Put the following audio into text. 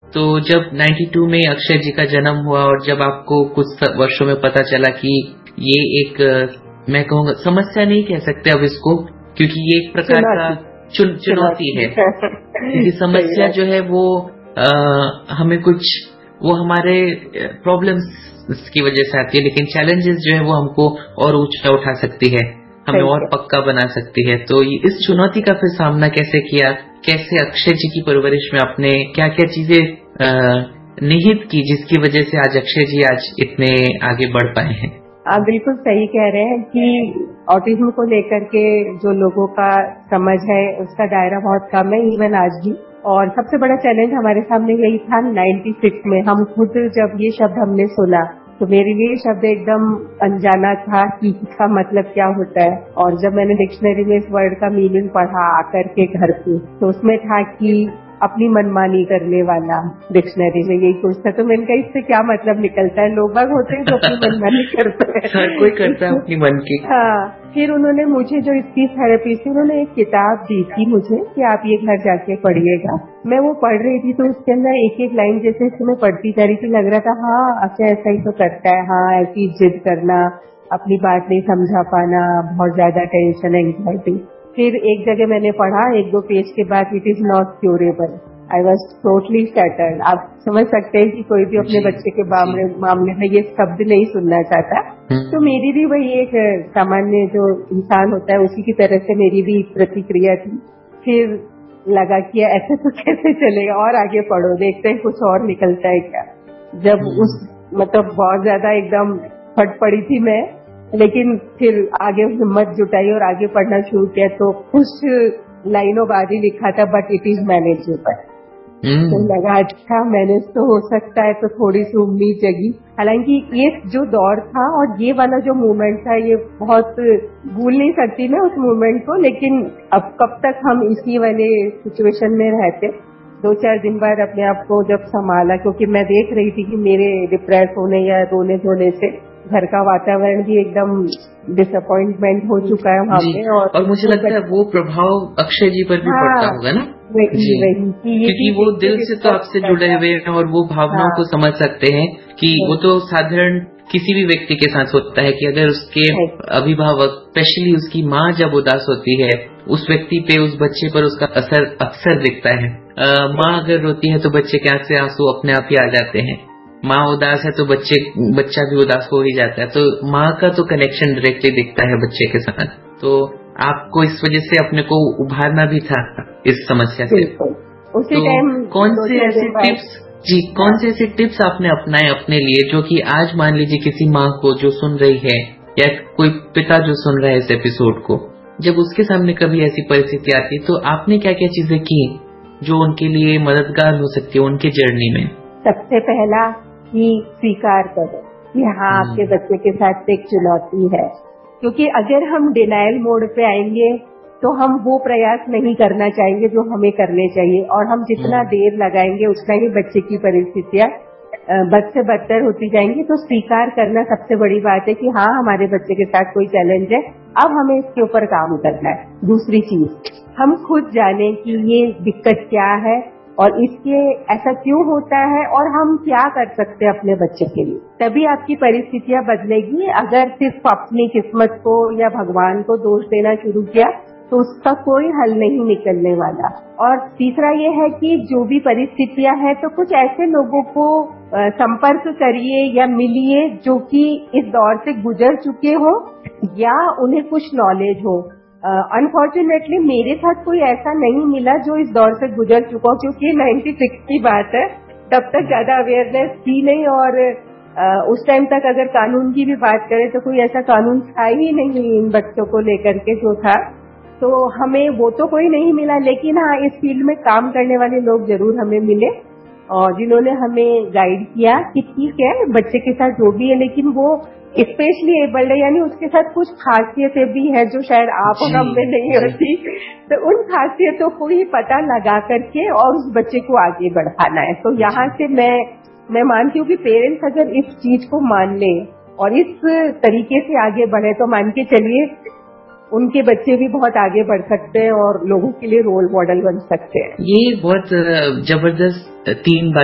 तो जब 92 में अक्षय जी का जन्म हुआ और जब आपको कुछ वर्षों में पता चला कि ये एक मैं कहूँगा समस्या नहीं कह सकते अब इसको, क्योंकि ये एक प्रकार का चुनौती है, क्योंकि समस्या जो है वो हमें कुछ वो हमारे प्रॉब्लम्स की वजह से आती है, लेकिन चैलेंजेस जो है वो हमको और ऊंचा उठा सकती है, हमें और पक्का बना सकती है। तो इस चुनौती का फिर सामना कैसे किया, कैसे अक्षय जी की परवरिश में आपने क्या क्या चीजें निहित की जिसकी वजह से आज अक्षय जी आज इतने आगे बढ़ पाए हैं? आप बिल्कुल सही कह रहे हैं कि ऑटिज्म को लेकर के जो लोगों का समझ है उसका दायरा बहुत कम है, इवन आज भी। और सबसे बड़ा चैलेंज हमारे सामने यही था 96 में। हम खुद जब ये शब्द हमने सुना तो मेरे लिए शब्द एकदम अनजाना था कि इसका मतलब क्या होता है। और जब मैंने डिक्शनरी में इस वर्ड का मीनिंग पढ़ा आकर के घर पे, तो उसमें था कि अपनी मनमानी करने वाला। डिक्शनरी में यही कुछ था, तो मैंने कहा इससे क्या मतलब निकलता है, लोग बाग होते हैं जो अपनी मनमानी करते हैं। हर कोई करता है अपनी मन की। हाँ, फिर उन्होंने मुझे जो स्पीच थेरेपी थी, उन्होंने एक किताब दी थी मुझे कि आप ये घर जाके पढ़िएगा। मैं वो पढ़ रही थी तो उसके अंदर एक एक लाइन जैसे मैं पढ़ती जा रही थी, लग रहा था हाँ अच्छा ऐसा ही तो करता है, हाँ ऐसी जिद करना, अपनी बात नहीं समझा पाना, बहुत ज्यादा टेंशन एंग्जाइटी। फिर एक जगह मैंने पढ़ा, एक दो पेज के बाद, it is not curable. I was totally shattered. आप समझ सकते हैं कि कोई भी अपने बच्चे के मामले में ये शब्द नहीं सुनना चाहता। तो मेरी भी वही एक सामान्य जो इंसान होता है उसी की तरह से मेरी भी प्रतिक्रिया थी। फिर लगा कि ऐसे तो कैसे चलेगा, और आगे पढ़ो, देखते हैं कुछ और निकलता है क्या। जब उस मतलब बहुत ज्यादा एकदम फट पड़ी थी मैं, लेकिन फिर आगे हिम्मत जुटाई और आगे पढ़ना शुरू किया तो कुछ लाइनों बाद ही लिखा था बट इट इज मैनेजेबल। तो लगा अच्छा मैनेज तो हो सकता है, तो थोड़ी सी उम्मीद जगी। हालांकि ये जो दौर था और ये वाला जो मूवमेंट था, ये बहुत भूल नहीं सकती मैं उस मूवमेंट को। लेकिन अब कब तक हम इसी वाले सिचुएशन में रहते। 2-4 दिन बाद अपने आप को जब संभाला, क्योंकि मैं देख रही थी कि मेरे डिप्रेस होने या रोने धोने से घर का वातावरण भी एकदम डिसअपॉइंटमेंट हो चुका है वहाँ पे। और मुझे लगता है वो प्रभाव अक्षय जी पर भी पड़ता होगा ना जी, क्योंकि वो दिल से तो आपसे जुड़े हुए हैं और वो भावनाओं को समझ सकते हैं कि वो तो साधारण किसी भी व्यक्ति के साथ होता है कि अगर उसके अभिभावक, स्पेशली उसकी माँ जब उदास होती है, उस व्यक्ति पे, उस बच्चे पर उसका असर अक्सर दिखता है। माँ अगर रोती है तो बच्चे के आंख से आंसू अपने आप ही आ जाते हैं। माँ उदास है तो बच्चा भी उदास हो ही जाता है। तो माँ का तो कनेक्शन डायरेक्टली दिखता है बच्चे के साथ। तो आपको इस वजह से अपने को उभारना भी था इस समस्या से। उसी टाइम कौन से ऐसे टिप्स आपने अपनाए अपने लिए, जो कि आज मान लीजिए किसी माँ को जो सुन रही है या कोई पिता जो सुन रहा है इस एपिसोड को, जब उसके सामने कभी ऐसी परिस्थिति आती है तो आपने क्या क्या चीजें की जो उनके लिए मददगार हो सकती है उनके जर्नी में? सबसे पहला कि स्वीकार करो कि हाँ आपके बच्चे के साथ एक चुनौती है। क्योंकि अगर हम डिनायल मोड पे आएंगे तो हम वो प्रयास नहीं करना चाहेंगे जो हमें करने चाहिए, और हम जितना देर लगाएंगे उतना ही बच्चे की परिस्थितियां बद से बदतर होती जाएंगी। तो स्वीकार करना सबसे बड़ी बात है कि हाँ हमारे बच्चे के साथ कोई चैलेंज है, अब हमें इसके ऊपर काम करना है। दूसरी चीज, हम खुद जाने कि ये दिक्कत क्या है और इसके ऐसा क्यों होता है और हम क्या कर सकते हैं अपने बच्चे के लिए, तभी आपकी परिस्थितियां बदलेगी। अगर सिर्फ अपनी किस्मत को या भगवान को दोष देना शुरू किया तो उसका कोई हल नहीं निकलने वाला। और तीसरा ये है कि जो भी परिस्थितियां हैं तो कुछ ऐसे लोगों को संपर्क करिए या मिलिए जो कि इस दौर से गुजर चुके हो या उन्हें कुछ नॉलेज हो। अनफॉर्चुनेटली मेरे साथ कोई ऐसा नहीं मिला जो इस दौर से गुजर चुका हो, क्योंकि 96 की बात है, तब तक ज्यादा अवेयरनेस थी नहीं। और उस टाइम तक अगर कानून की भी बात करें तो कोई ऐसा कानून था ही नहीं इन बच्चों को लेकर के जो था, तो हमें वो तो कोई नहीं मिला। लेकिन हाँ इस फील्ड में काम करने वाले लोग जरूर हमें मिले और जिन्होंने हमें गाइड किया कि ठीक है बच्चे के साथ जो भी है, लेकिन वो स्पेशली एबल्ड है, यानी उसके साथ कुछ खासियतें भी है जो शायद आप और हम में नहीं होती। तो उन खासियतों को ही पता लगा करके और उस बच्चे को आगे बढ़ाना है। तो यहाँ से मैं मानती हूँ कि पेरेंट्स अगर इस चीज को मान ले और इस तरीके से आगे बढ़े तो मान के चलिए उनके बच्चे भी बहुत आगे बढ़ सकते हैं और लोगों के लिए रोल मॉडल बन सकते हैं। ये बहुत जबरदस्त 3